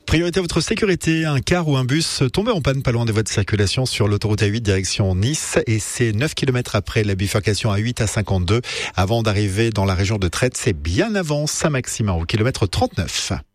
Priorité à votre sécurité, un car ou un bus tombé en panne pas loin des voies de circulation sur l'autoroute A8 direction Nice et c'est 9 km après la bifurcation A8 à 52. Avant d'arriver dans la région de Trètes, c'est bien avant Saint-Maximin au kilomètre 39.